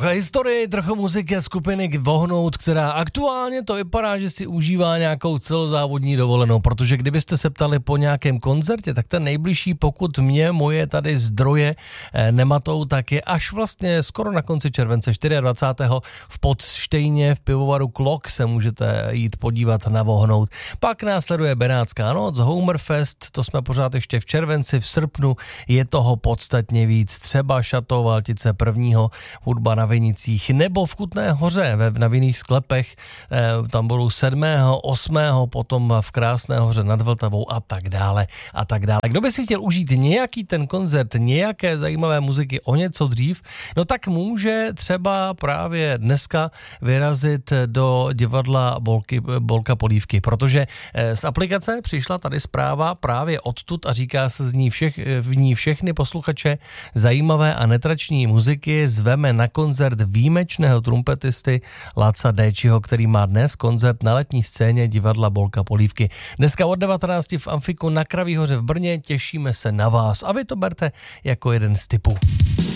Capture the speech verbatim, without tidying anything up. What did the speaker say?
trocha historii, trocha muziky a skupiny Vohnout, která aktuálně to vypadá, že si užívá nějakou celozávodní dovolenou, protože kdybyste se ptali po nějakém koncertě, tak ten nejbližší, pokud mě moje tady zdroje eh, nematou, tak je až vlastně skoro na konci července dvacátého čtvrtého v Podštejně v pivovaru Klok se můžete jít podívat na Vohnout. Pak následuje Benátská noc, Homerfest, to jsme pořád ještě v červenci, v srpnu je toho podstatně víc, třeba Šato Valtice prvního, hudba na Vinicích, nebo v Kutné Hoře ve, na vinných sklepech, e, tam budou sedmého, osmého, potom v Krásné Hoře nad Vltavou a tak dále a tak dále. Kdo by si chtěl užít nějaký ten koncert, nějaké zajímavé muziky o něco dřív, no tak může třeba právě dneska vyrazit do divadla Bolky, Bolka Polívky, protože z aplikace přišla tady zpráva právě odtud a říká se z ní všech, v ní všechny posluchače zajímavé a netrační muziky zveme na koncert výjimečného trumpetisty Laca Déčiho, který má dnes koncert na letní scéně divadla Bolka Polívky. Dneska od devatenácti v Amfiku na Kraví hoře v Brně, těšíme se na vás a vy to berte jako jeden z typů.